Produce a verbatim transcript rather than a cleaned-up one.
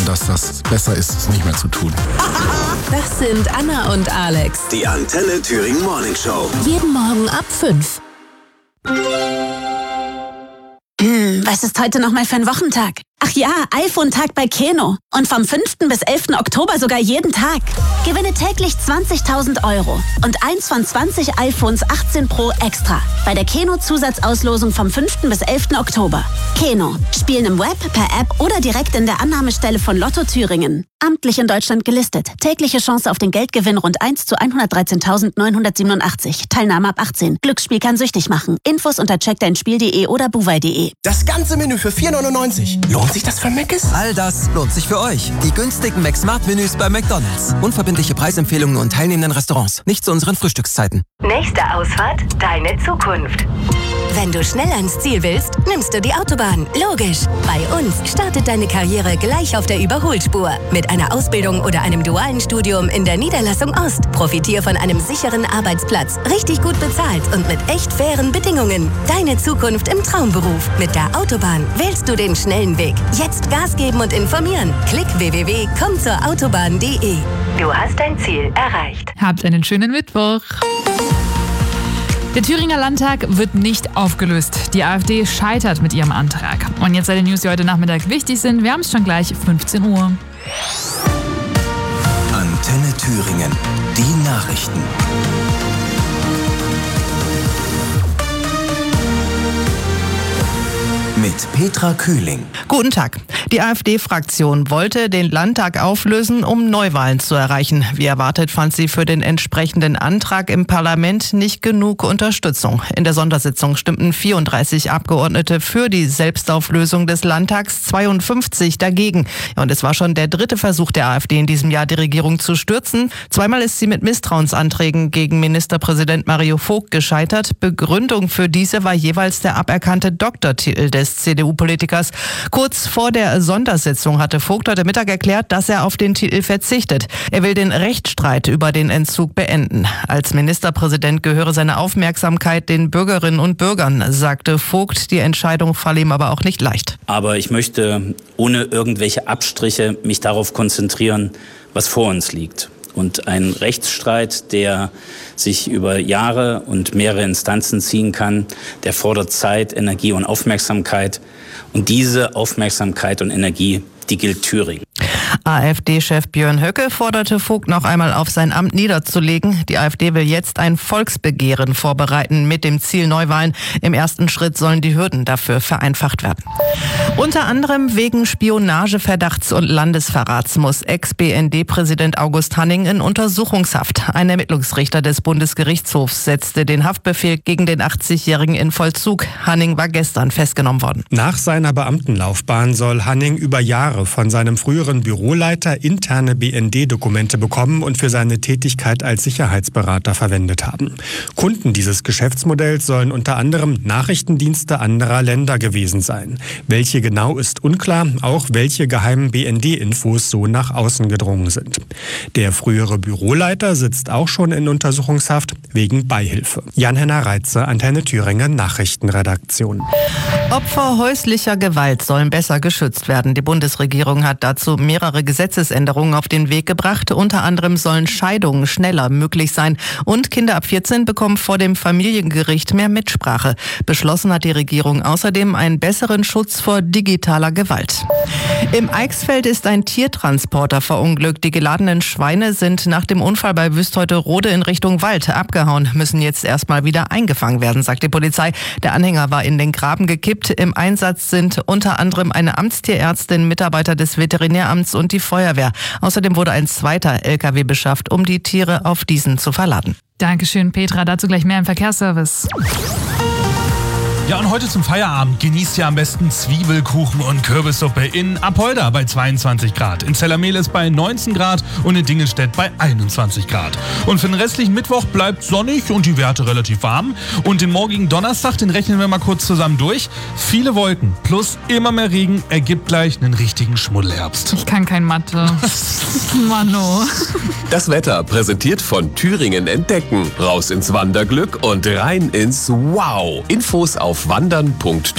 dass das besser ist, es nicht mehr zu tun. Das sind Anna und Alex. Die Antenne Thüringen Morning Show. Jeden Morgen ab fünf. Hm, was ist heute nochmal für ein Wochentag? Ach ja, iPhone-Tag bei Keno. Und vom fünften bis elften Oktober sogar jeden Tag. Gewinne täglich zwanzigtausend Euro und eins von zwanzig iPhones achtzehn Pro extra bei der Keno-Zusatzauslosung vom fünften bis elften Oktober. Keno. Spielen im Web, per App oder direkt in der Annahmestelle von Lotto Thüringen. Amtlich in Deutschland gelistet. Tägliche Chance auf den Geldgewinn rund eins zu hundertdreizehntausendneunhundertsiebenundachtzig. Teilnahme ab achtzehn. Glücksspiel kann süchtig machen. Infos unter check dein spiel punkt de oder buwei punkt de. Das ganze Menü für vier neunundneunzig. Lohnt sich das für Mc's? All das lohnt sich für euch. Die günstigen McSmart-Menüs bei McDonald's. Unverbindliche Preisempfehlungen und teilnehmenden Restaurants. Nicht zu unseren Frühstückszeiten. Nächste Ausfahrt, deine Zukunft. Wenn du schnell ans Ziel willst, nimmst du die Autobahn. Logisch. Bei uns startet deine Karriere gleich auf der Überholspur. Mit einer Ausbildung oder einem dualen Studium in der Niederlassung Ost. Profitier von einem sicheren Arbeitsplatz. Richtig gut bezahlt und mit echt fairen Bedingungen. Deine Zukunft im Traumberuf. Mit der Autobahn wählst du den schnellen Weg. Jetzt Gas geben und informieren. Klick w w w punkt komm zur autobahn punkt de. Du hast dein Ziel erreicht. Habt einen schönen Mittwoch. Der Thüringer Landtag wird nicht aufgelöst. Die AfD scheitert mit ihrem Antrag. Und jetzt alle News, die heute Nachmittag wichtig sind. Wir haben es schon gleich, fünfzehn Uhr. Antenne Thüringen. Die Nachrichten. Mit Petra Kühling. Guten Tag. Die AfD-Fraktion wollte den Landtag auflösen, um Neuwahlen zu erreichen. Wie erwartet fand sie für den entsprechenden Antrag im Parlament nicht genug Unterstützung. In der Sondersitzung stimmten vierunddreißig Abgeordnete für die Selbstauflösung des Landtags, zweiundfünfzig dagegen. Und es war schon der dritte Versuch der AfD in diesem Jahr, die Regierung zu stürzen. Zweimal ist sie mit Misstrauensanträgen gegen Ministerpräsident Mario Vogt gescheitert. Begründung für diese war jeweils der aberkannte Doktortitel des C D U-Politikers. Kurz vor der Sondersitzung hatte Vogt heute Mittag erklärt, dass er auf den Titel verzichtet. Er will den Rechtsstreit über den Entzug beenden. Als Ministerpräsident gehöre seine Aufmerksamkeit den Bürgerinnen und Bürgern, sagte Vogt. Die Entscheidung falle ihm aber auch nicht leicht. Aber ich möchte ohne irgendwelche Abstriche mich darauf konzentrieren, was vor uns liegt. Und ein Rechtsstreit, der sich über Jahre und mehrere Instanzen ziehen kann, der fordert Zeit, Energie und Aufmerksamkeit. Und diese Aufmerksamkeit und Energie, die gilt Thüringen. AfD-Chef Björn Höcke forderte Vogt noch einmal auf, sein Amt niederzulegen. Die AfD will jetzt ein Volksbegehren vorbereiten mit dem Ziel Neuwahlen. Im ersten Schritt sollen die Hürden dafür vereinfacht werden. Unter anderem wegen Spionageverdachts und Landesverrats muss Ex-B N D-Präsident August Hanning in Untersuchungshaft. Ein Ermittlungsrichter des Bundesgerichtshofs setzte den Haftbefehl gegen den achtzigjährigen in Vollzug. Hanning war gestern festgenommen worden. Nach seiner Beamtenlaufbahn soll Hanning über Jahre von seinem früheren Büroleiter interne B N D-Dokumente bekommen und für seine Tätigkeit als Sicherheitsberater verwendet haben. Kunden dieses Geschäftsmodells sollen unter anderem Nachrichtendienste anderer Länder gewesen sein. Welche genau ist unklar, auch welche geheimen B N D-Infos so nach außen gedrungen sind. Der frühere Büroleiter sitzt auch schon in Untersuchungshaft wegen Beihilfe. Jan-Henner Reitze, Antenne Thüringen Nachrichtenredaktion. Opfer häuslicher Gewalt sollen besser geschützt werden. Die Bundesregierung hat dazu mehrere Gesetzesänderungen auf den Weg gebracht. Unter anderem sollen Scheidungen schneller möglich sein. Und Kinder ab vierzehn bekommen vor dem Familiengericht mehr Mitsprache. Beschlossen hat die Regierung außerdem einen besseren Schutz vor digitaler Gewalt. Im Eichsfeld ist ein Tiertransporter verunglückt. Die geladenen Schweine sind nach dem Unfall bei Wüsteuterode in Richtung Wald abgehauen, müssen jetzt erstmal wieder eingefangen werden, sagt die Polizei. Der Anhänger war in den Graben gekippt. Im Einsatz sind unter anderem eine Amtstierärztin, Mitarbeiter des Veterinäramts und die Feuerwehr. Außerdem wurde ein zweiter L K W beschafft, um die Tiere auf diesen zu verladen. Dankeschön, Petra. Dazu gleich mehr im Verkehrsservice. Ja, und heute zum Feierabend genießt ihr am besten Zwiebelkuchen und Kürbissuppe in Apolda bei zweiundzwanzig Grad, in Zellermehl bei neunzehn Grad und in Dingelstedt bei einundzwanzig Grad. Und für den restlichen Mittwoch bleibt sonnig und die Werte relativ warm. Und den morgigen Donnerstag, den rechnen wir mal kurz zusammen durch. Viele Wolken plus immer mehr Regen ergibt gleich einen richtigen Schmuddelherbst. Ich kann kein Mathe. Mano. Das Wetter präsentiert von Thüringen entdecken. Raus ins Wanderglück und rein ins Wow. Infos auf wandern punkt